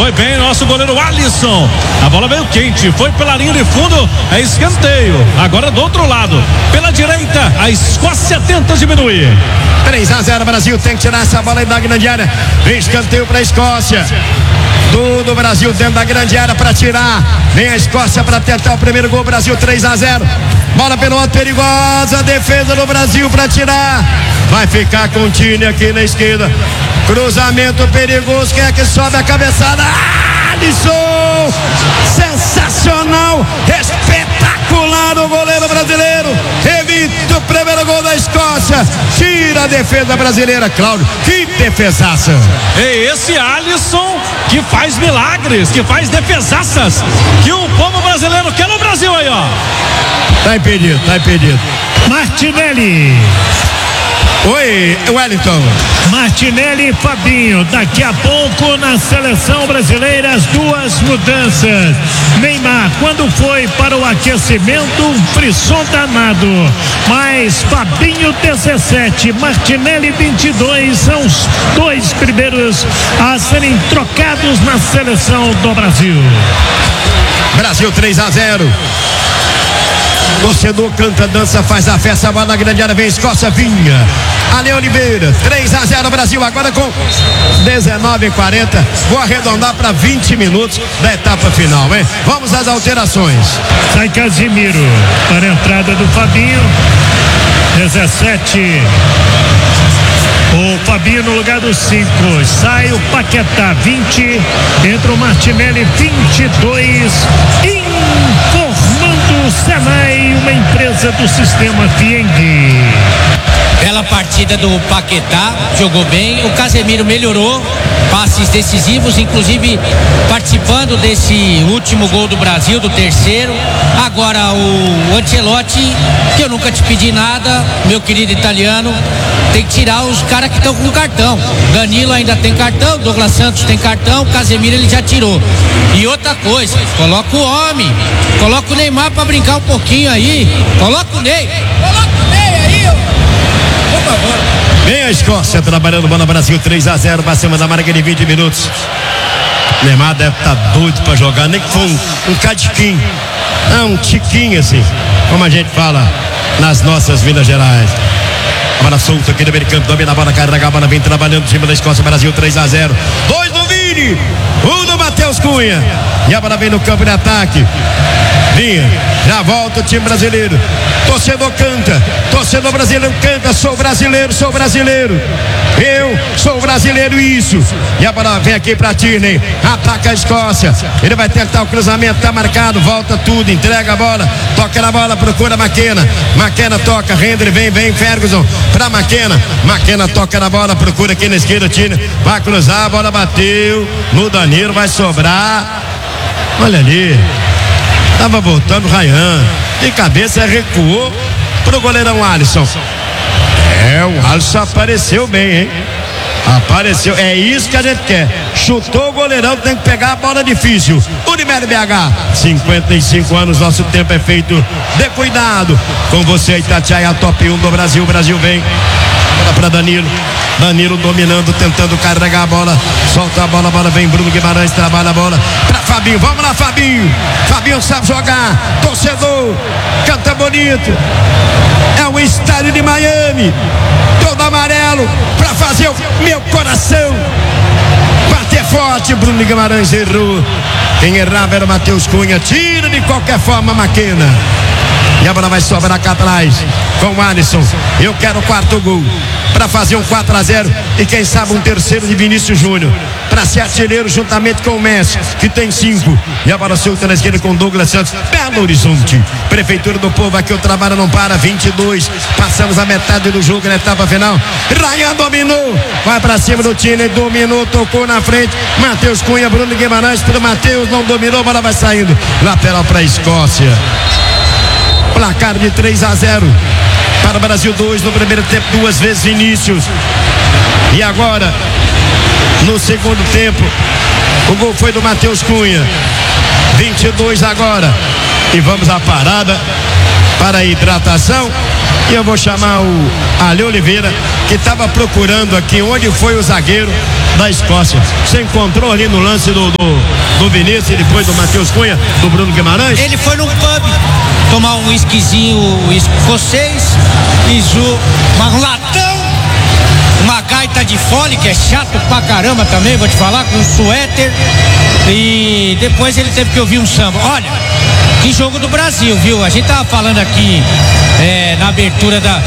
Foi bem nosso goleiro Alisson. A bola veio quente, foi pela linha de fundo, é escanteio. Agora do outro lado, pela direita, a Escócia tenta diminuir. 3-0, Brasil tem que tirar essa bola aí da grande área. Escanteio para a Escócia. Tudo Brasil dentro da grande área para tirar. Vem a Escócia para tentar o primeiro gol. Brasil 3-0. Bola pelo alto, perigosa. Defesa do Brasil para tirar. Vai ficar com o Tine aqui na esquerda. Cruzamento perigoso. Quem é que sobe a cabeçada? Alisson! Sensacional! Espetacular o goleiro brasileiro. Evita o primeiro gol da Escócia. Tira a defesa brasileira. Cláudio, que defesaça! É esse Alisson que faz milagres, que faz defesaças, que o povo brasileiro quer no Brasil aí, ó. Tá impedido, tá impedido. Martinelli. Oi, Wellington. Martinelli e Fabinho. Daqui a pouco na seleção brasileira as duas mudanças. Neymar, quando foi para o aquecimento, um frisson danado. Mas Fabinho 17, Martinelli 22 são os dois primeiros a serem trocados na seleção do Brasil. Brasil 3-0. Torcedor canta, dança, faz a festa, bola na grande área, vem Escócia, Vinha, Ale Oliveira, 3-0 Brasil, agora com 19:40, vou arredondar para 20 minutos da etapa final, hein? Vamos às alterações. Sai Casimiro para a entrada do Fabinho, 17. O Fabinho no lugar do 5. Sai o Paquetá, 20. Entra o Martinelli, 22. Informando o Senai, uma empresa do sistema Fieng. Bela partida do Paquetá, jogou bem. O Casemiro melhorou, passes decisivos, inclusive participando desse último gol do Brasil, do terceiro. Agora o Ancelotti, que eu nunca te pedi nada, meu querido italiano, tem que tirar os caras que estão com cartão. Danilo ainda tem cartão, Douglas Santos tem cartão, Casemiro ele já tirou. E outra coisa, coloca o homem, coloca o Neymar pra brincar um pouquinho aí, coloca o Ney aí, ó. Por favor. Vem a Escócia trabalhando, bola Brasil 3-0 para cima da marca de 20 minutos. Neymar deve estar doido para jogar, nem que for um cadiquinho, um tiquinho assim, como a gente fala nas nossas Minas Gerais. A bola solta aqui no meio campo, domina a bola, carrega a bola, vem trabalhando em cima da Escócia, Brasil 3-0. 2 do Vini, 1 do Matheus Cunha. E a bola vem no campo de ataque. Vinha, já volta o time brasileiro. Torcedor canta, torcedor brasileiro canta, sou brasileiro, sou brasileiro. Eu sou brasileiro, isso. E a bola vem aqui pra Tierney, ataca a Escócia. Ele vai tentar o cruzamento, tá marcado, volta tudo, entrega a bola, toca na bola, procura McKenna. McKenna toca, Hendry vem Ferguson pra McKenna. McKenna toca na bola, procura aqui na esquerda, Tierney vai cruzar, a bola bateu no Danilo, vai sobrar. Olha ali. Tava voltando Ryan, de cabeça recuou pro goleirão Alisson. O Alisson apareceu bem, hein? Apareceu, é isso que a gente quer. Chutou o goleirão, tem que pegar a bola difícil. Unimed BH, 55 anos, nosso tempo é feito de cuidado. Com você, Itatiaia, top 1 do Brasil. O Brasil vem, bola pra Danilo. Danilo dominando, tentando carregar a bola. Solta a bola vem Bruno Guimarães, trabalha a bola pra Fabinho. Vamos lá, Fabinho. Fabinho sabe jogar. Torcedor, canta bonito. É o estádio de Miami, todo amarelo, pra fazer o meu coração bater forte. Bruno Guimarães errou. Quem errava era o Matheus Cunha. Tira de qualquer forma McKenna. E a bola vai sobrar cá atrás com o Alisson. Eu quero o quarto gol para fazer um 4-0 e quem sabe um terceiro de Vinícius Júnior para ser artilheiro juntamente com o Messi, que tem 5. E a bola solta na esquerda com Douglas Santos. Belo Horizonte, Prefeitura do Povo, aqui o trabalho não para. 22, passamos a metade do jogo na etapa final. Ryan dominou, vai para cima do Tine, dominou, tocou na frente. Matheus Cunha, Bruno Guimarães pro Matheus, não dominou, a bola vai saindo. Lateral para a Escócia. Placar de 3-0 para o Brasil. 2 no primeiro tempo, 2 vezes Vinícius. E agora, no segundo tempo, o gol foi do Matheus Cunha. 22 agora. E vamos à parada para a hidratação. E eu vou chamar o Ale Oliveira, que estava procurando aqui onde foi o zagueiro da Escócia. Você encontrou ali no lance do Vinícius e depois do Matheus Cunha, do Bruno Guimarães? Ele foi num pub tomar um whiskyzinho escocês, um latão, uma gaita de fole, que é chato pra caramba também, vou te falar, com um suéter. E depois ele teve que ouvir um samba. Olha, que jogo do Brasil, viu? A gente tava falando aqui na abertura da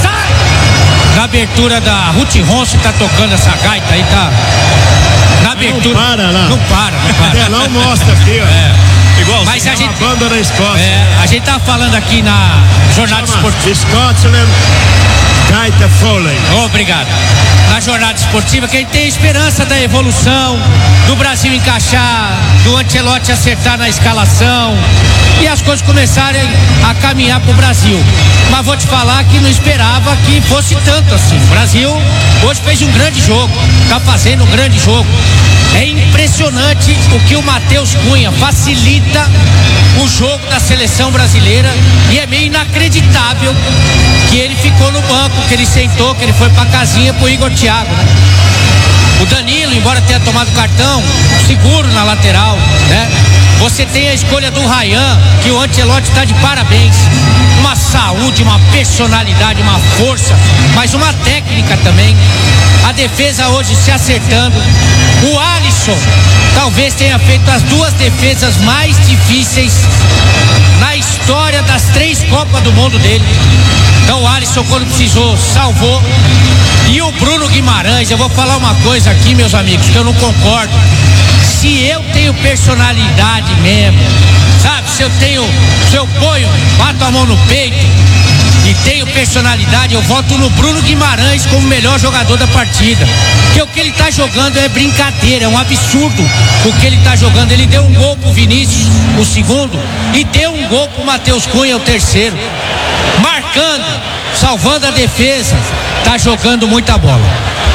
Ruth Ronce, tá tocando essa gaita aí, tá? Na abertura. Não para lá. Não para. Não mostra aqui, ó. Igual. Mas a gente. Banda da Escócia. A gente tava falando aqui na jornada esportiva. Scotland Gaita Foley. Obrigado. Na jornada esportiva, que a gente tem esperança da evolução, do Brasil encaixar, do Ancelotti acertar na escalação e as coisas começarem a caminhar pro Brasil. Mas vou te falar que não esperava que fosse tanto assim. O Brasil hoje fez um grande jogo, tá fazendo um grande jogo. É impressionante o que o Matheus Cunha facilita o jogo da seleção brasileira, e é meio inacreditável que ele ficou no banco, que ele sentou, que ele foi pra casinha pro Igor Thiago, né? O Danilo, embora tenha tomado cartão, seguro na lateral, né? Você tem a escolha do Ryan, que o Ancelotti está de parabéns. Uma saúde, uma personalidade, uma força, mas uma técnica também. A defesa hoje se acertando. O Alisson talvez tenha feito as duas defesas mais difíceis na história das 3 Copas do Mundo dele. Então o Alisson, quando precisou, salvou. E o Bruno Guimarães, eu vou falar uma coisa aqui, meus amigos, que eu não concordo. Se eu tenho personalidade mesmo, sabe? Se eu ponho, bato a mão no peito e tenho personalidade, eu voto no Bruno Guimarães como melhor jogador da partida. Porque o que ele tá jogando é brincadeira, é um absurdo o que ele tá jogando. Ele deu um gol pro Vinícius, o segundo, e deu um gol pro Matheus Cunha, o terceiro. Marcando, salvando a defesa, tá jogando muita bola.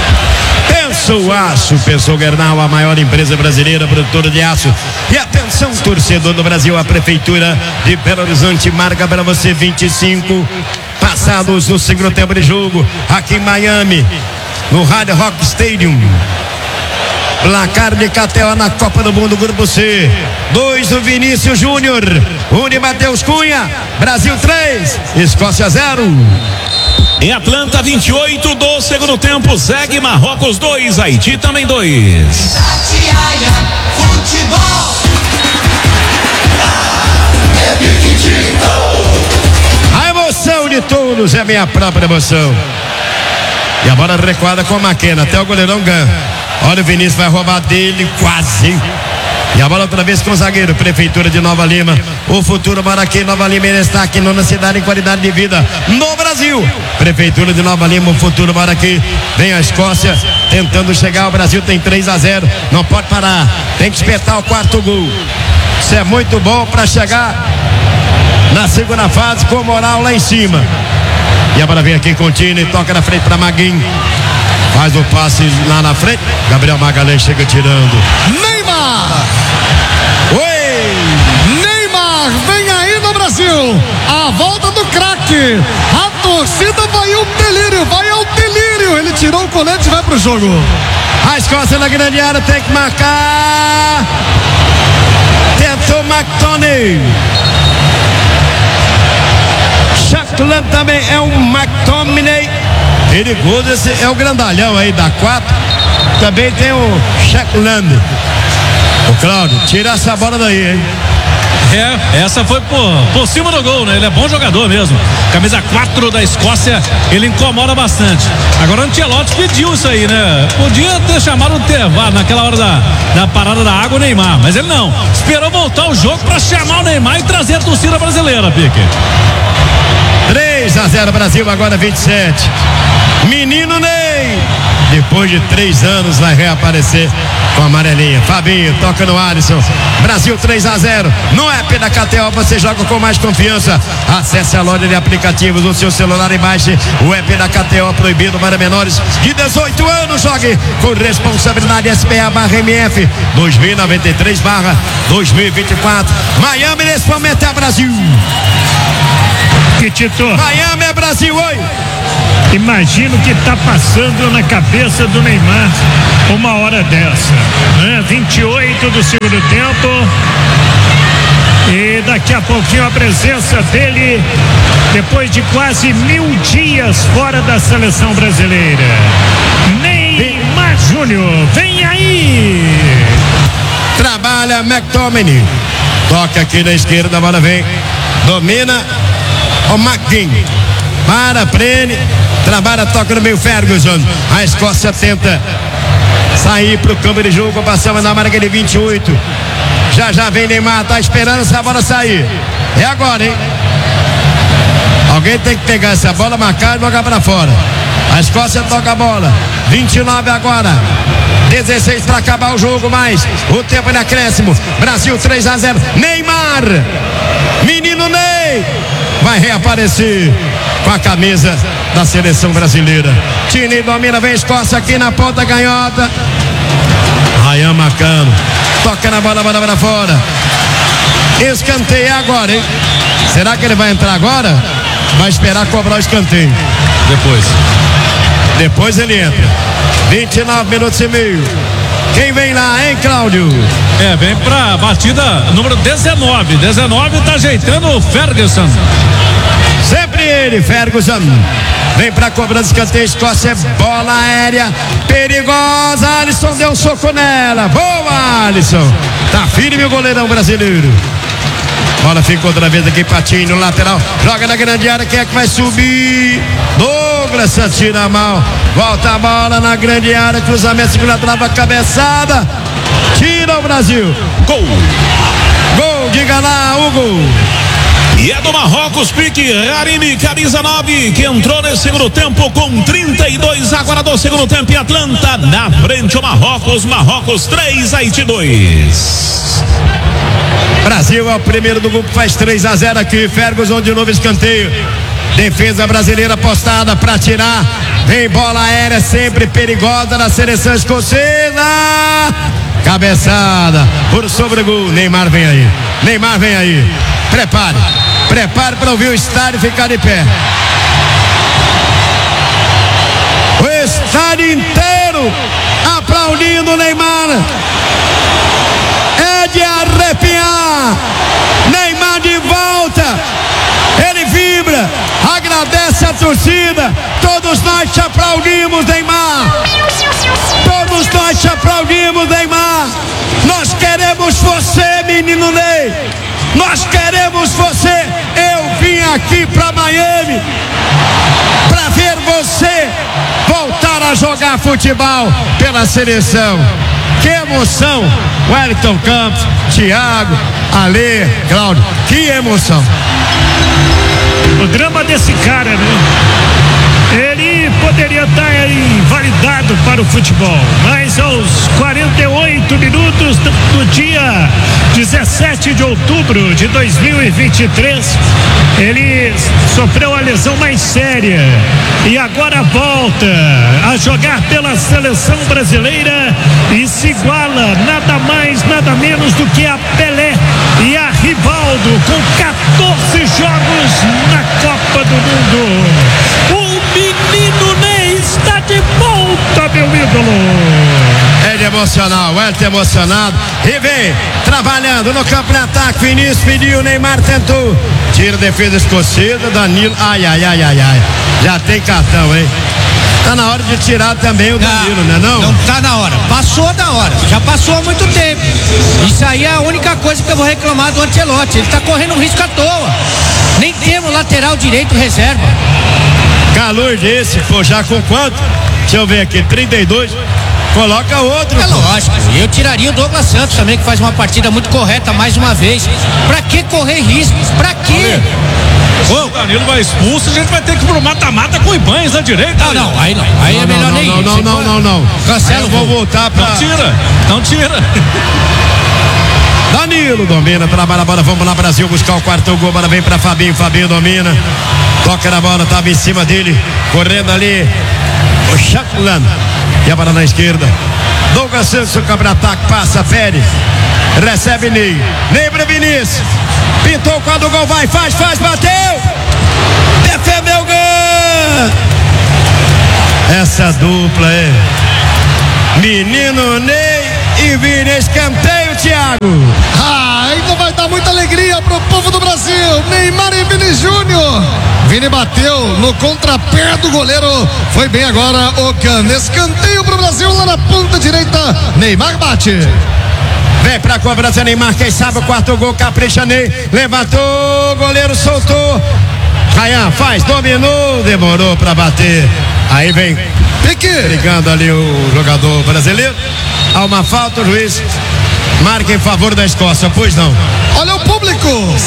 Pensou Aço, pensou Gerdau, a maior empresa brasileira produtora de aço. E atenção, torcedor do Brasil, a Prefeitura de Belo Horizonte marca para você 25 passados no segundo tempo de jogo, aqui em Miami, no Hard Rock Stadium. Placar de KTO na Copa do Mundo, Grupo C. 2 do Vinícius Júnior, 1 de Matheus Cunha. Brasil 3, Escócia 0. Em Atlanta, 28 do segundo tempo, segue Marrocos 2, Haiti também 2. A emoção de todos é minha própria emoção. E a bola recuada com a Maquena, até o goleirão ganha. Olha, o Vinícius vai roubar dele, quase. E a bola outra vez com o zagueiro. Prefeitura de Nova Lima. O futuro mora aqui em Nova Lima. Ele está aqui na cidade em qualidade de vida no Brasil. Prefeitura de Nova Lima. O futuro mora aqui. Vem a Escócia tentando chegar. O Brasil tem 3-0. Não pode parar. Tem que espetar o quarto gol. Isso é muito bom para chegar na segunda fase com moral lá em cima. E a bola vem aqui contínua e toca na frente para Maguinho. Faz o passe lá na frente. Gabriel Magalhães chega tirando. Neymar! Oi! Neymar vem aí no Brasil. A volta do craque. A torcida vai ao delírio. Ele tirou o colete e vai pro jogo. A Escócia na grande área tem que marcar. Tentou McTominay. Shackland também é um McTominay. Perigoso, esse é o grandalhão aí da 4. Também tem o Shackland. O Cláudio, tira essa bola daí, hein? Essa foi por cima do gol, né? Ele é bom jogador mesmo. Camisa 4 da Escócia, ele incomoda bastante. Agora o Ancelotti pediu isso aí, né? Podia ter chamado o Tervar naquela hora da parada da água, o Neymar, mas ele não. Esperou voltar o jogo para chamar o Neymar e trazer a torcida brasileira, Pique. 3-0 Brasil, agora 27. Menino Ney, depois de 3 anos vai reaparecer com a amarelinha. Fabinho toca no Alisson. Brasil 3-0. No app da KTO você joga com mais confiança. Acesse a loja de aplicativos no seu celular e baixe o app da KTO, proibido para menores de 18 anos. Jogue com responsabilidade. SPA/MF 2093/2024. Miami nesse momento é Brasil. Tito. Miami é Brasil, oi. Imagino o que está passando na cabeça do Neymar uma hora dessa, né? 28 do segundo tempo. E daqui a pouquinho a presença dele, depois de quase 1000 dias fora da seleção brasileira. Neymar Júnior, vem aí! Trabalha McTominay. Toca aqui na esquerda, a bola vem. Domina o McGinn. Prende. Trabalha, toca no meio Ferguson. A Escócia tenta sair pro campo de jogo. Passamos na marca de 28. Já vem Neymar, tá esperando essa bola sair. É agora, hein? Alguém tem que pegar essa bola, marcar e jogar pra fora. A Escócia toca a bola. 29 agora. 16 para acabar o jogo, mais o tempo de acréscimo. Brasil 3-0. Neymar, menino Ney, vai reaparecer com a camisa da seleção brasileira. Tini domina, vem Escócia aqui na ponta canhota. Ryan marcando, toca na bola para fora. Escanteio agora, hein? Será que ele vai entrar agora? Vai esperar cobrar o escanteio. Depois ele entra. 29 minutos e meio. Quem vem lá, hein, Cláudio? Vem pra batida número 19. 19 tá ajeitando o Ferguson. Sempre ele, Ferguson. Vem pra cobrança, escanteio, Escócia, bola aérea, perigosa. Alisson deu um soco nela. Boa, Alisson. Tá firme o goleirão brasileiro. Bola fica outra vez aqui, Patinho no lateral. Joga na grande área, quem é que vai subir? Douglas tira a mão. Volta a bola na grande área, cruzamento, segunda trava, cabeçada. Tira o Brasil. Gol. Gol, diga lá, Hugo. E é do Marrocos, pique Harimi, camisa 9, que entrou nesse segundo tempo com 32 agora do segundo tempo em Atlanta. Na frente o Marrocos 3, Haiti 2. Brasil é o primeiro do grupo, faz 3-0 aqui. Ferguson de novo, escanteio. Defesa brasileira postada para tirar. Vem bola aérea sempre perigosa na seleção escocesa. Cabeçada por sobre o gol. Neymar vem aí. Prepare para ouvir o estádio e ficar de pé. O estádio inteiro aplaudindo o Neymar. É de arrepiar. Neymar de volta. Ele vibra, agradece a torcida. Todos nós te aplaudimos, Neymar. Nós queremos você, menino Ney. Nós queremos você. Eu vim aqui para Miami para ver você voltar a jogar futebol pela seleção. Que emoção. Wellington Campos, Thiago, Alê, Cláudio, que emoção. O drama desse cara, né? Ele poderia estar invalidado para o futebol, mas aos 48 minutos do dia 17 de outubro de 2023, ele sofreu a lesão mais séria e agora volta a jogar pela seleção brasileira e se iguala nada mais, nada menos do que a Pelé e a Rivaldo, com 14 jogos na Copa do Mundo. O menino Ney está de volta, meu ídolo. Ele é emocional, o Elton emocionado. E vem trabalhando no campo de ataque. Vinícius pediu, Neymar tentou. Tira a defesa escocesa, Danilo. Ai. Já tem cartão, hein? Tá na hora de tirar também o Danilo, né? Não tá na hora. Passou da hora. Já passou há muito tempo. Isso aí é a única coisa que eu vou reclamar do Ancelotti. Ele tá correndo um risco à toa. Nem temos lateral direito reserva. Calor desse, pô, já com quanto? Deixa eu ver aqui, 32. Coloca outro. É lógico, eu tiraria o Douglas Santos também, que faz uma partida muito correta mais uma vez. Pra que correr riscos? Pra quê? Se o Danilo vai expulso, a gente vai ter que ir pro mata-mata com o Ibanez na direita. Não. Aí é melhor nem ir. Não. Cancela, eu vou voltar pra... Não tira. Danilo domina, trabalha a bola, vamos lá, Brasil, buscar o quarto gol, bola vem pra Fabinho domina, toca na bola, tava em cima dele, correndo ali, o Chaplan, e a bola na esquerda, Douglas Santos, o cabra-ataque, passa, Pérez, recebe Ney pra Vinícius, pintou o quadro, gol, vai, faz, bateu, fé, Melgar! Essa dupla é Menino Ney e Vini. Escanteio, Thiago. Ainda vai dar muita alegria pro povo do Brasil. Neymar e Vini Júnior. Vini bateu no contrapé do goleiro. Foi bem agora o Cano. Escanteio pro Brasil lá na ponta direita. Neymar bate. Vem pra cobrança, Neymar. Quem sabe o quarto gol, capricha Ney. Levantou, goleiro soltou. Rayan faz, dominou, demorou pra bater. Aí vem brigando ali o jogador brasileiro. Há uma falta, o juiz marca em favor da Escócia, pois não. Olha o público,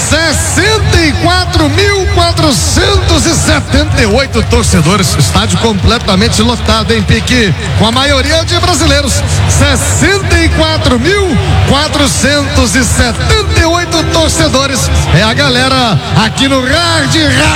64.478 torcedores, estádio completamente lotado, hein, Pique? Com a maioria de brasileiros, 64.478 torcedores. É a galera aqui no Hard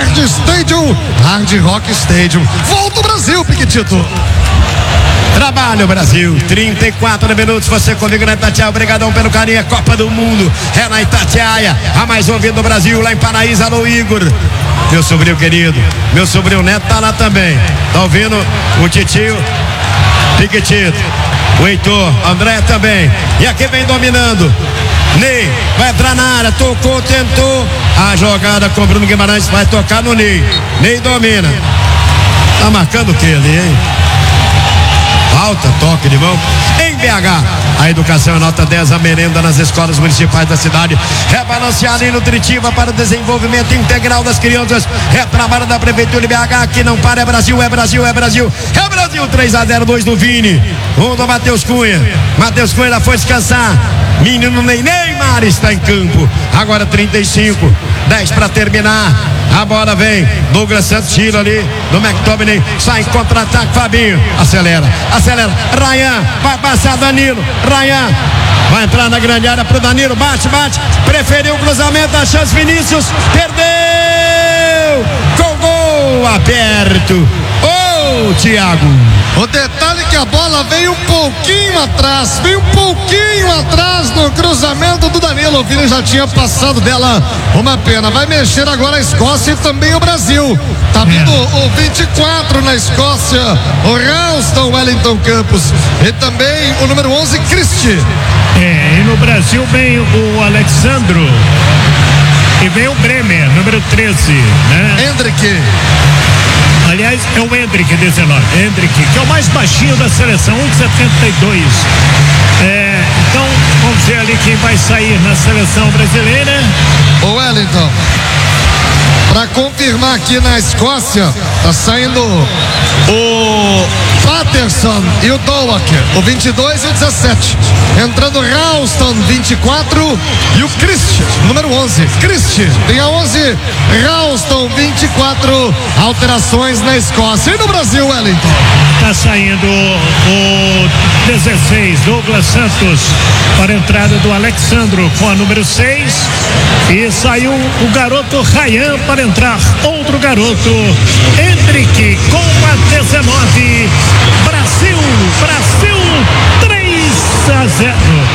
Rock Stadium. Volta o Brasil, Piquetito. Trabalho, Brasil, 34 minutos, você comigo na Itatiaia, obrigadão pelo carinho, Copa do Mundo, é na Itatiaia, a mais ouvida do Brasil, lá em Paraíso. Alô, Igor, meu sobrinho querido, meu sobrinho Neto tá lá também, tá ouvindo o titio Piquetito, o Heitor, André também, e aqui vem dominando, Ney, vai entrar na área, tocou, tentou, a jogada com Bruno Guimarães, vai tocar no Ney, Ney domina, tá marcando o que ali, hein? Falta, toque de mão em BH. A educação é nota 10, a merenda nas escolas municipais da cidade é balanceada e nutritiva para o desenvolvimento integral das crianças. É trabalho da Prefeitura de BH, aqui não para, é Brasil, é Brasil, é Brasil. É Brasil, 3-0, 2 do Vini, 1 do Matheus Cunha. Matheus Cunha já foi descansar. Menino Neymar está em campo. Agora 35, 10 para terminar. A bola vem, Douglas Santos tira ali do McTominay, sai em contra-ataque, Fabinho, acelera, Rayan, vai passar Danilo, Rayan, vai entrar na grande área pro Danilo, bate, preferiu o cruzamento, a chance Vinícius, perdeu, com gol aberto, Thiago. O detalhe é que a bola veio um pouquinho atrás no cruzamento do Danilo. O Vini já tinha passado dela, uma pena. Vai mexer agora a Escócia e também o Brasil. Tá vindo o 24 na Escócia, o Ralston Wellington Campos, e também o número 11, Christie. E no Brasil vem o Alexandro e vem o Bremer, número 13, né? Hendrick. Aliás, é o Hendrick, 19. Hendrick, que é o mais baixinho da seleção, 1,72. Então, vamos ver ali quem vai sair na seleção brasileira. O Wellington. Para confirmar aqui na Escócia, tá saindo o Patterson e o Doak, o 22 e o 17. Entrando Ralston, 24, e o Christie, número 11. Christie tem a 11, Ralston, 24. Alterações na Escócia. E no Brasil, Wellington? Tá saindo o 16, Douglas Santos, para a entrada do Alexandro com a número 6. E saiu o garoto Rayan para entrar outro garoto, Hendrick, com a 19. Brasil 3-0.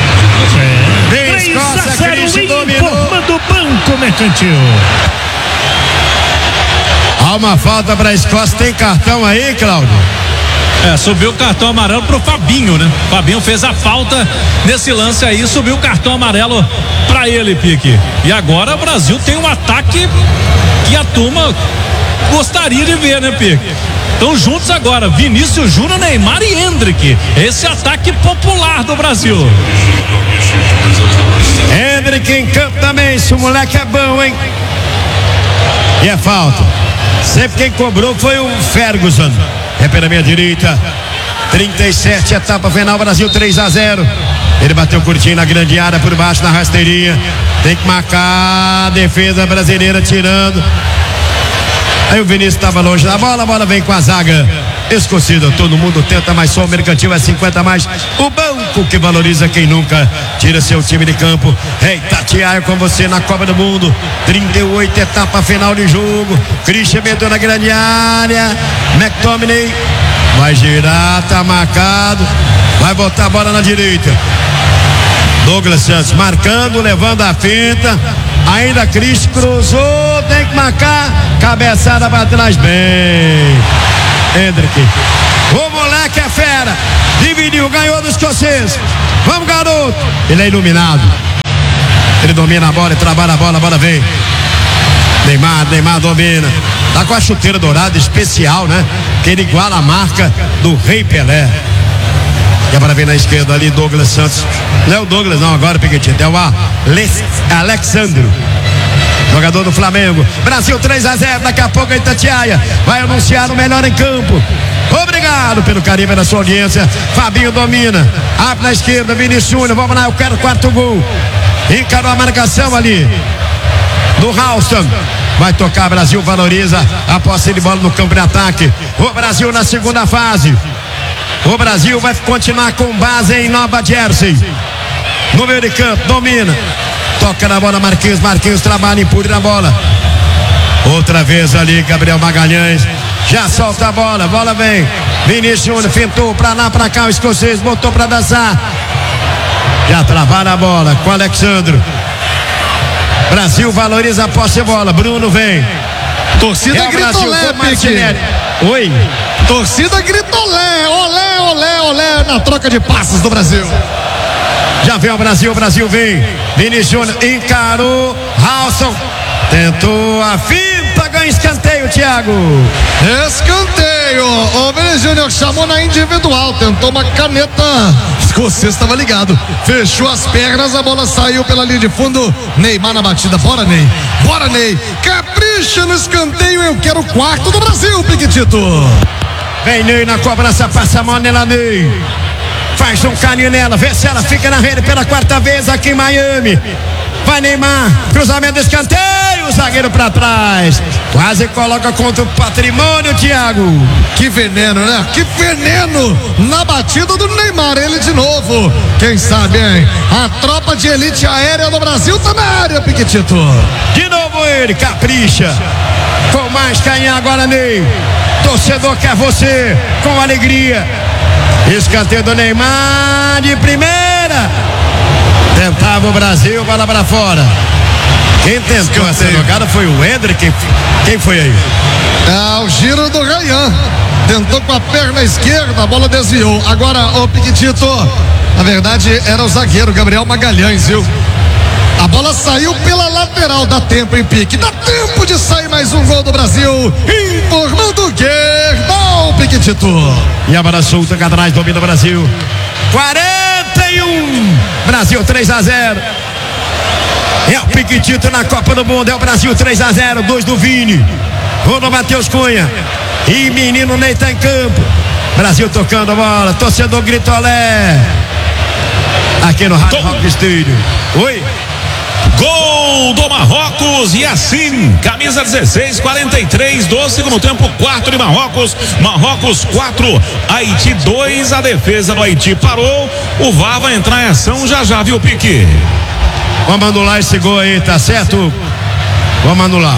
3-0, informando o Banco Mercantil. Há uma falta para a Escócia, tem cartão aí, Cláudio? Subiu o cartão amarelo pro Fabinho, né? Fabinho fez a falta nesse lance aí, subiu o cartão amarelo pra ele, Pique. E agora o Brasil tem um ataque que a turma gostaria de ver, né, Pique? Estão juntos agora, Vinícius Júnior, Neymar e Hendrick. Esse ataque popular do Brasil. Hendrick em campo também, esse moleque é bom, hein? E é falta. Sempre quem cobrou foi o Ferguson. É pela minha direita. 37, etapa final, Brasil 3-0. Ele bateu curtinho na grande área, por baixo na rasteirinha. Tem que marcar a defesa brasileira tirando. Aí o Vinícius estava longe da bola, a bola vem com a zaga escocida. Todo mundo tenta, mas só o Mercantil é 50 mais. O banco que valoriza quem nunca tira seu time de campo. Itatiaia com você na Copa do Mundo. 38, etapa final de jogo. Christian meteu na grande área. McTominay vai girar, tá marcado. Vai botar a bola na direita. Douglas Santos marcando, levando a finta. Ainda Cris cruzou, tem que marcar. Cabeçada para trás, bem. Hendrick. O moleque é fera. Dividiu, ganhou do escocês. Vamos, garoto. Ele é iluminado. Ele domina a bola e trabalha a bola vem. Neymar domina. Tá com a chuteira dourada especial, né? Que ele iguala a marca do Rei Pelé. E agora vem na esquerda ali Douglas Santos. Não é o Douglas não, agora Piquetito. É o Alexandro, jogador do Flamengo. Brasil 3-0, daqui a pouco a Itatiaia vai anunciar o melhor em campo. Obrigado pelo carinho da sua audiência. Fabinho domina, abre na esquerda, Vinícius Júnior, vamos lá, eu quero o quarto gol. Encarou a marcação ali do Ralston. Vai tocar, Brasil valoriza a posse de bola no campo de ataque. O Brasil na segunda fase. O Brasil vai continuar com base em Nova Jersey. No meio de campo, domina. Toca na bola, Marquinhos trabalha, empurra na bola. Outra vez ali, Gabriel Magalhães. Já solta a bola vem. Vinícius Júnior fintou pra lá, pra cá, o escocês botou pra dançar. Já trabalha a bola com o Alexandro. Brasil valoriza a posse de bola. Bruno vem. Torcida gritou lé, Pique. Oi. Torcida gritou lé, olé na troca de passes do Brasil. Já vem o Brasil vem. Vinícius Júnior encarou. Ralston tentou a finta, ganha escanteio, Thiago. Escanteio. O Vinícius Júnior chamou na individual, tentou uma caneta. O escocês estava ligado. Fechou as pernas, a bola saiu pela linha de fundo. Neymar na batida. Bora, Ney. Capricha no escanteio. Eu quero o quarto do Brasil, Piquetito. Vem Ney na cobrança, passa a mão nela, Ney. Faz um carinho nela, vê se ela fica na rede pela quarta vez aqui em Miami. Vai Neymar, cruzamento do escanteio, o zagueiro pra trás. Quase coloca contra o patrimônio, Thiago. Que veneno, né? Que veneno na batida do Neymar, ele de novo. Quem sabe, hein? A tropa de elite aérea do Brasil tá na área, Piquetito. De novo ele, capricha. Com mais carinho agora, Ney. Torcedor quer você, com alegria. Escanteio do Neymar de primeira. Tentava o Brasil, bola pra fora. Quem tentou essa jogada foi o Hendrick. Quem foi aí? É o giro do Ryan. Tentou com a perna esquerda, a bola desviou. Agora o Piquetito, na verdade era o zagueiro Gabriel Magalhães, viu? A bola saiu pela lateral, dá tempo em Pique. Dá tempo de sair mais um gol do Brasil. Informando o Gerdau, Piquetito. E a bola solta, cá atrás, domina o Brasil. 41. Brasil 3-0. É o Piquetito na Copa do Mundo. É o Brasil 3-0. 2 do Vini. Gol do Matheus Cunha. E menino Ney tá em campo. Brasil tocando a bola. Torcedor grita olé. Aqui no Hard Rock Stadium. Oi. Gol do Marrocos e assim, camisa 16, 43 do segundo tempo, 4 de Marrocos 4, Haiti 2, a defesa do Haiti parou, o VAR vai entrar em ação já, viu, Pique? Vamos anular esse gol aí, tá certo? Vamos anular.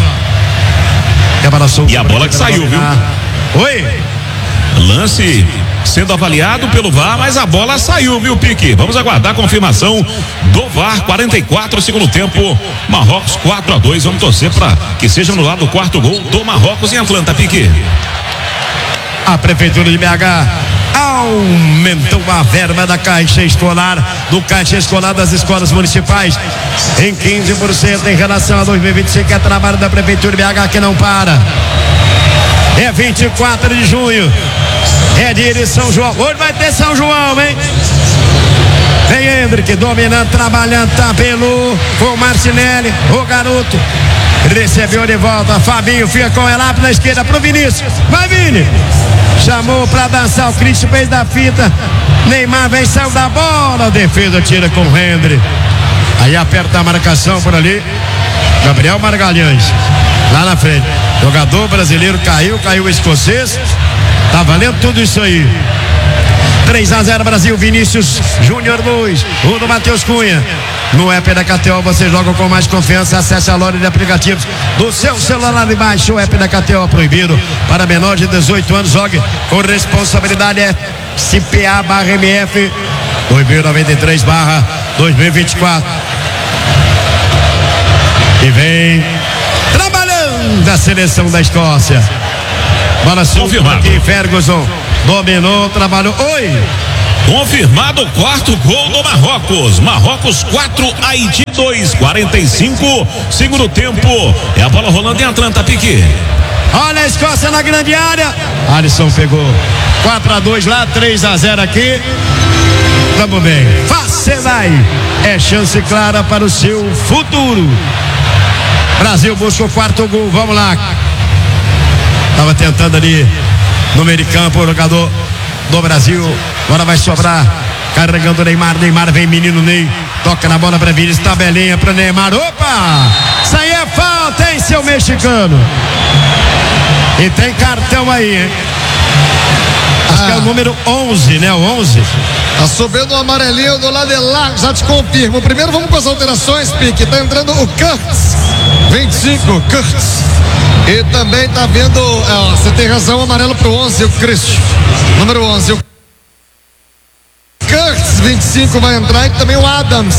E a bola que saiu, viu? Oi. Lance sendo avaliado pelo VAR, mas a bola saiu, viu, Pique? Vamos aguardar a confirmação do VAR. 44 segundo tempo, Marrocos 4-2. Vamos torcer para que seja anulado o quarto gol do Marrocos em Atlanta, Pique. A Prefeitura de BH aumentou a verba da Caixa Escolar, do Caixa Escolar das escolas municipais, em 15% em relação a 2025. É trabalho da Prefeitura de BH que não para. É 24 de junho. É dia de São João. Hoje vai ter São João, hein? Vem Hendrick, dominando, trabalhando, tapelou com o Marcinelli, o garoto. Recebeu de volta, Fabinho fica com ela na esquerda pro Vinícius. Vai, Vini! Chamou pra dançar, o Cristian fez da fita. Neymar vem, saiu da bola. A defesa tira com o Hendrick. Aí aperta a marcação por ali. Gabriel Magalhães lá na frente. Jogador brasileiro caiu o escocês. Tá valendo tudo isso aí. 3-0 Brasil. Vinícius Júnior 2, 1 do Matheus Cunha. No app da KTO você joga com mais confiança. Acesse a loja de aplicativos do seu celular e baixe o app da KTO. Proibido para menor de 18 anos. Jogue com responsabilidade. SPA/MF 2093/2024. E vem trabalhando a seleção da Escócia. Bola solta aqui, Ferguson dominou, trabalhou. Oi! Confirmado o quarto gol do Marrocos. Marrocos 4, Haiti 2, 45, segundo tempo. É a bola rolando em Atlanta, Pique. Olha a Escócia na grande área. Alisson pegou 4-2 lá, 3-0 aqui. Tamo bem. Facelai. É chance clara para o seu futuro. Brasil busca o quarto gol. Vamos lá. Tava tentando ali no meio de campo o jogador do Brasil. Agora vai sobrar. Carregando o Neymar. Neymar vem, menino Ney. Toca na bola para Vinícius. Tabelinha para Neymar. Opa! Isso aí é falta, hein, seu mexicano? E tem cartão aí, hein? Acho que é o número 11, né? O 11. Tá subindo o amarelinho do lado de lá, já te confirmo. Primeiro vamos com as alterações, Pique. Tá entrando o Kurtz, 25, Kurtz. E também tá vendo, você tem razão, o amarelo pro 11, o Christian, número 11. O Kurtz, 25, vai entrar, e também o Adams,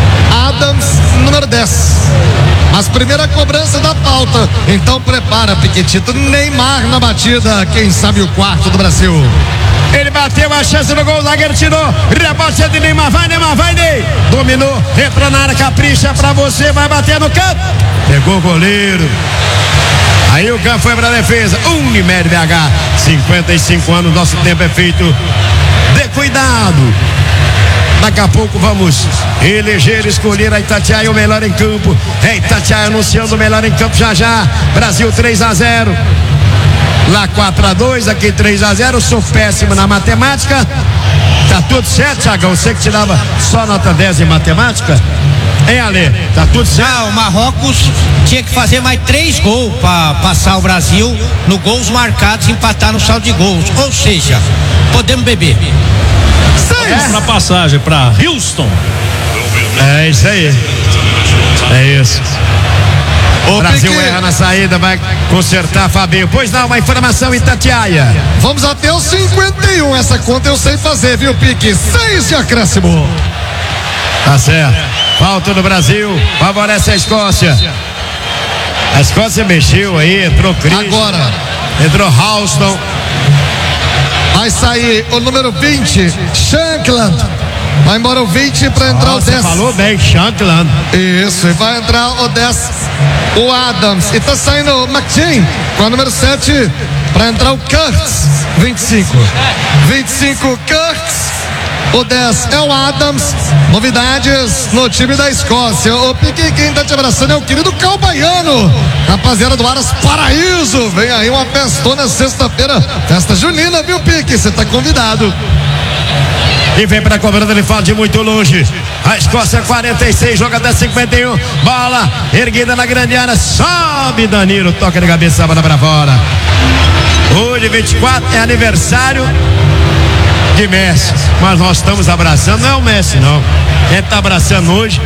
número 10. Mas primeira cobrança da falta. Então prepara, Piquetito. Neymar na batida. Quem sabe o quarto do Brasil. Ele bateu a chance do gol. O zagueiro tirou. Rebote de Neymar. Vai, Ney. Dominou. Entrou na área. Capricha pra você. Vai bater no canto. Pegou o goleiro. Aí o campo foi pra defesa. Unimed BH. 55 anos. Nosso tempo é feito. Dê cuidado. Daqui a pouco vamos eleger, escolher a Itatiaia o melhor em campo. É Itatiaia anunciando o melhor em campo já. Brasil 3-0. Lá 4-2, aqui 3-0. Sou péssimo na matemática. Tá tudo certo, Thiagão? Você que tirava só nota 10 em matemática? Hein, Ale? Tá tudo certo? O Marrocos tinha que fazer mais 3 gols para passar o Brasil no gols marcados e empatar no saldo de gols. Ou seja, podemos beber. Para passagem para Houston. É isso aí. É isso. O Brasil erra na saída, vai consertar, Fabinho. Pois não, uma informação, Itatiaia. Vamos até os 51. Essa conta eu sei fazer, viu, Pique? 6 de acréscimo. Tá certo. Falta no Brasil. Favorece a Escócia. A Escócia mexeu aí, entrou Cris. Agora. Entrou Houston. Vai sair o número 20, Shankland. Vai embora o 20 para entrar o 10. Você falou bem, Shankland. Isso, e vai entrar o 10, o Adams. E tá saindo o McKean com a número 7 para entrar o Kurtz, 25. 25, Kurtz. O 10 é o Adams. Novidades no time da Escócia. O Pique, quem tá te abraçando é o querido Calbaiano. Rapaziada do Aras Paraíso. Vem aí uma festona sexta-feira. Festa junina, viu, Pique? Você tá convidado. E vem para a cobrança, ele fala de muito longe. A Escócia 46, joga até 51. Bola erguida na grande área. Sobe Danilo, toca de cabeça, bola para fora. Hoje, 24, é aniversário de Messi, mas nós estamos abraçando, não é o Messi não, quem está abraçando hoje,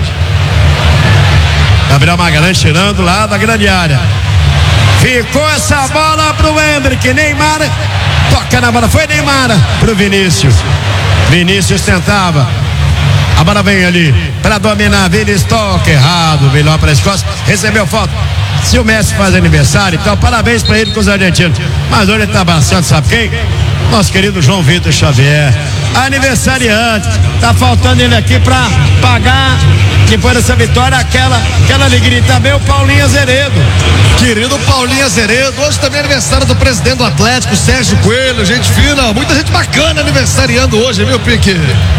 Gabriel Magalhães tirando lá da grande área. Ficou essa bola pro Hendrick. Neymar toca na bola, foi Neymar pro Vinícius tentava, a bola vem ali para dominar, Vinícius toca errado, melhor para a Escócia, recebeu falta. Se o Messi faz aniversário, então parabéns para ele com os argentinos, mas hoje ele está abraçando, sabe quem? Nosso querido João Vitor Xavier, aniversariante. Tá faltando ele aqui pra pagar, depois dessa vitória, aquela alegria. Também o Paulinho Azeredo. Querido Paulinho Azeredo, hoje também é aniversário do presidente do Atlético, Sérgio Coelho, gente fina, muita gente bacana aniversariando hoje, viu, Pique?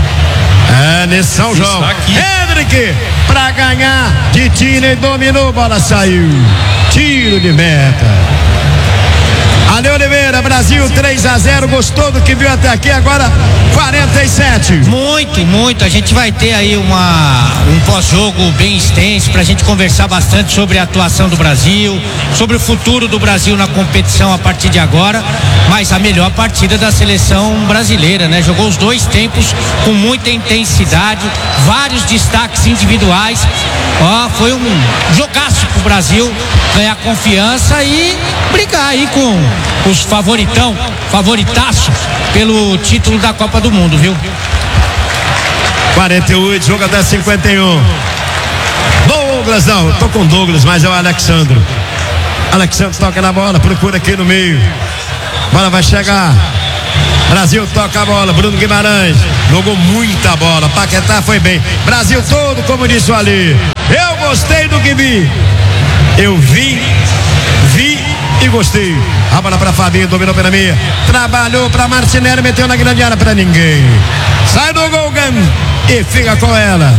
É, nesse São João. Hendrick, pra ganhar de Tine, dominou, bola saiu. Tiro de meta. Ale Oliveira, Brasil 3-0, gostou do que viu até aqui, agora 47. Muito, a gente vai ter aí um pós-jogo bem extenso pra gente conversar bastante sobre a atuação do Brasil, sobre o futuro do Brasil na competição a partir de agora, mas a melhor partida da seleção brasileira, né? Jogou os 2 tempos com muita intensidade, vários destaques individuais, foi um jogaço pro Brasil ganhar confiança e brigar aí com os favoritaço pelo título da Copa do Mundo, viu? 48, jogo até 51. Douglas, não, eu tô com Douglas, mas é o Alexandro. Alexandre toca na bola, procura aqui no meio. Bola vai chegar. Brasil toca a bola, Bruno Guimarães jogou muita bola, Paquetá foi bem. Brasil todo, como disse o Ali. Eu gostei do que vi. Eu vi e gostei. A bola para Fabinho, dominou pela meia. Trabalhou para Martinelli, meteu na grande área para ninguém. Sai do gol, e fica com ela.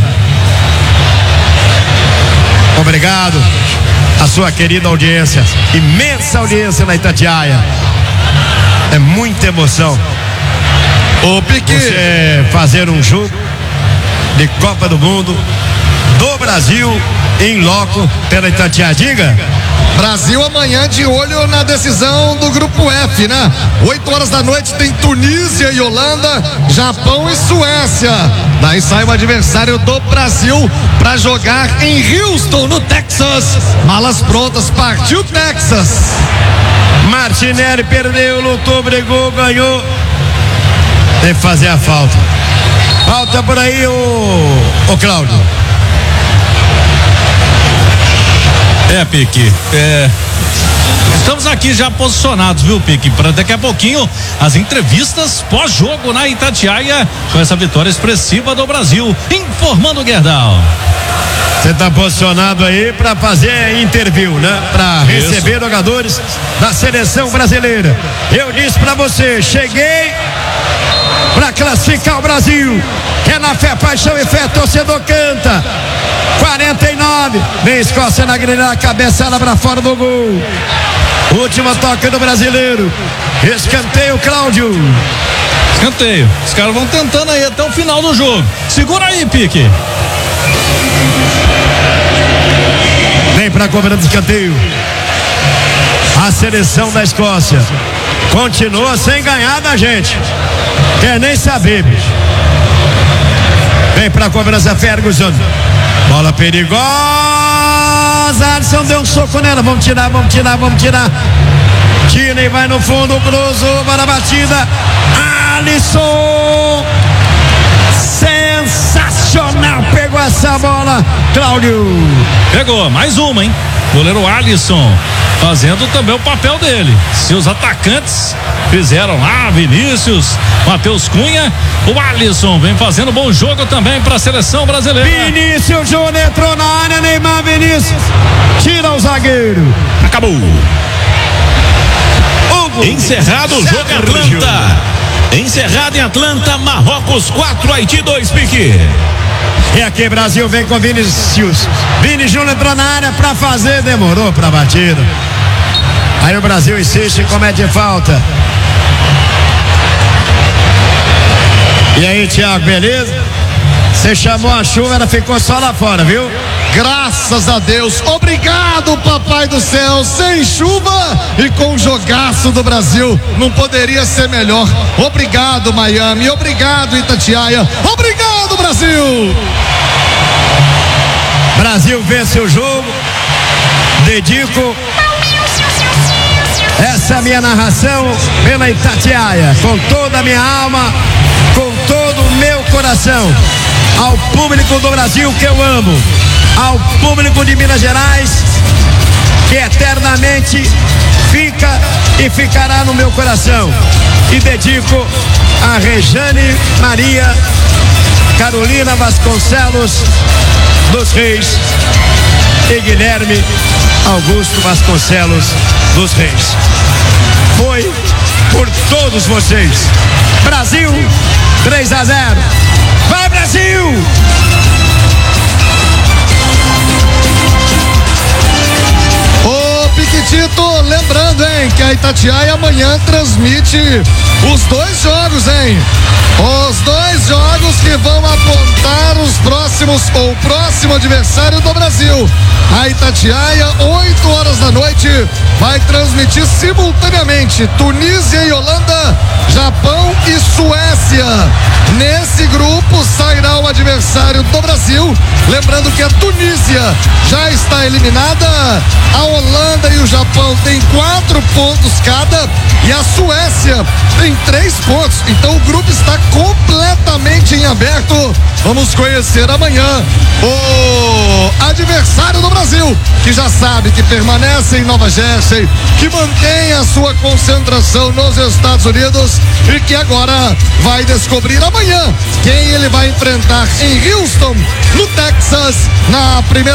Obrigado a sua querida audiência, imensa audiência na Itatiaia. É muita emoção. Ô Pique, você fazer um jogo de Copa do Mundo do Brasil em loco pela Itatiaia. Diga. Brasil amanhã de olho na decisão do grupo F, né? 8 horas da noite tem Tunísia e Holanda, Japão e Suécia. Daí sai o adversário do Brasil para jogar em Houston, no Texas. Malas prontas, partiu Texas. Martinelli perdeu, lutou, brigou, ganhou. Tem que fazer a falta. Falta por aí o Cláudio. Pique, estamos aqui já posicionados, viu, Pique, para daqui a pouquinho as entrevistas pós-jogo na Itatiaia com essa vitória expressiva do Brasil, informando o Gerdau. Você está posicionado aí para fazer interview, né? Para receber jogadores da seleção brasileira. Eu disse para você, cheguei para classificar o Brasil. É na fé, paixão e fé, torcedor canta. 49, vem Escócia na grelha, cabeçada para fora do gol. Última toque do brasileiro. Escanteio, Cláudio. Escanteio. Os caras vão tentando aí até o final do jogo. Segura aí, Pique. Vem para a cobrança de escanteio. A seleção da Escócia continua sem ganhar da gente. Quer nem saber, bicho. Vem para a cobrança, Ferguson. Bola perigosa. Alisson deu um soco nela. Vamos tirar. Tira e vai no fundo. Cruzou para a batida. Alisson. Sensacional. Pegou essa bola. Cláudio. Pegou. Mais uma, hein? Goleiro Alisson fazendo também o papel dele. Se os atacantes fizeram lá, Vinícius, Matheus Cunha, o Alisson vem fazendo bom jogo também para a seleção brasileira. Vinícius Júnior entrou na área, Neymar, Vinícius tira o zagueiro. Acabou. Encerrado o jogo, Atlanta. Encerrado em Atlanta, Marrocos 4, Haiti 2, Pique. E aqui Brasil vem com Vinícius. Vini Júnior entrou na área para fazer, demorou para a batida. Aí o Brasil insiste em comete falta. E aí, Thiago, beleza? Você chamou a chuva, ela ficou só lá fora, viu? Graças a Deus, obrigado papai do céu, sem chuva e com o jogaço do Brasil, não poderia ser melhor. Obrigado Miami, obrigado Itatiaia, obrigado Brasil. Brasil vence o jogo. Dedico essa minha narração pela Itatiaia, com toda a minha alma, com todo o meu coração, ao público do Brasil que eu amo, ao público de Minas Gerais que eternamente fica e ficará no meu coração, e dedico a Rejane Maria Carolina Vasconcelos dos Reis e Guilherme Augusto Vasconcelos dos Reis. Foi por todos vocês. Brasil 3-0. Vai Brasil! Ô Piquitito, lembrando, hein, que a Itatiaia amanhã transmite os 2 jogos, hein? Os 2 jogos que vão apontar os próximos ou o próximo adversário do Brasil. A Itatiaia, 8 horas da noite, vai transmitir simultaneamente Tunísia e Holanda, Japão e Suécia. Nesse grupo sairá o adversário do Brasil. Lembrando que a Tunísia já está eliminada, a Holanda e o Japão têm 4 pontos cada e a Suécia tem 3 pontos. Então o grupo está completamente em aberto. Vamos conhecer amanhã o adversário Brasil, que já sabe que permanece em Nova Jersey, que mantém a sua concentração nos Estados Unidos e que agora vai descobrir amanhã quem ele vai enfrentar em Houston, no Texas, na primeira